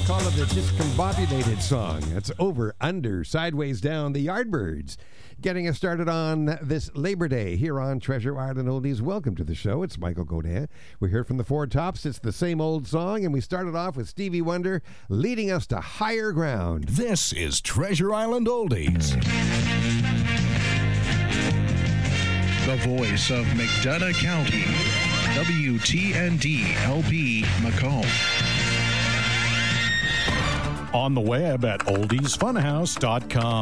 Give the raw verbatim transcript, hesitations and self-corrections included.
Call it a discombobulated song. It's Over, Under, Sideways Down, the Yardbirds. Getting us started on this Labor Day here on Treasure Island Oldies. Welcome to the show. It's Michael Godin. We're here from the Four Tops. It's the same old song, and we started off with Stevie Wonder leading us to higher ground. This is Treasure Island Oldies. The voice of McDonough County, W T N D L P Macomb. On the web at oldies funhouse dot com.